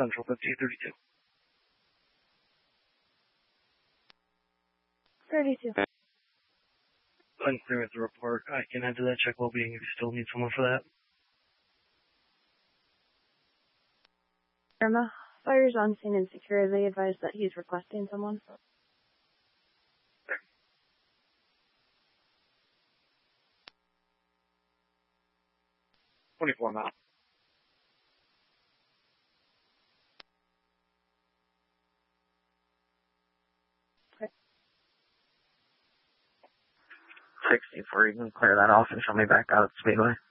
Central 1532. 32. Unclear with the report. I can enter that check well-being if you still need someone for that. Irma, fire's on scene and securely advised that he's requesting someone. $24 now. Okay. 64, you can clear that off and show me back out at Speedway.